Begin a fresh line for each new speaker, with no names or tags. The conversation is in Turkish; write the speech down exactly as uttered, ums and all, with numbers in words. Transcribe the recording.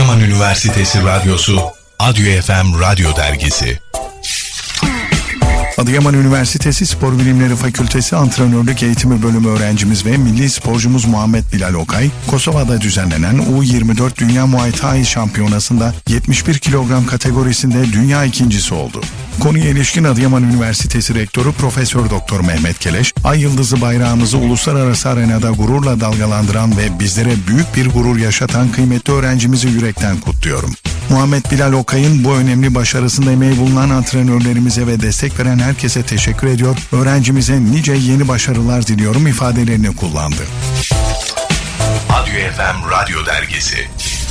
Adıyaman Üniversitesi Radyosu, Adyo F M Radyo Dergisi. Adıyaman Üniversitesi Spor Bilimleri Fakültesi Antrenörlük Eğitimi Bölümü öğrencimiz ve milli sporcumuz Muhammed Bilal Okay, Kosova'da düzenlenen U yirmi dört Dünya Muay Thai Şampiyonası'nda yetmiş bir kilogram kategorisinde dünya ikincisi oldu. Konuya ilişkin Adıyaman Üniversitesi Rektörü Profesör Doktor Mehmet Keleş, Ay Yıldızı bayrağımızı uluslararası arenada gururla dalgalandıran ve bizlere büyük bir gurur yaşatan kıymetli öğrencimizi yürekten kutluyorum. Muhammed Bilal Okay'ın bu önemli başarısında emeği bulunan antrenörlerimize ve destek veren herkese teşekkür ediyor, öğrencimize nice yeni başarılar diliyorum ifadelerini kullandı. Adyo F M Radyo Dergisi.